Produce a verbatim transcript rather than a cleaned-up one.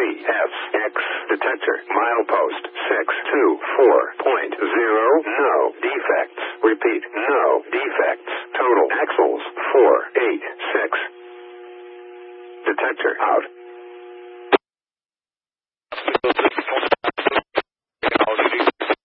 three F X detector. Milepost six two four point zero. No defects. Repeat, no defects.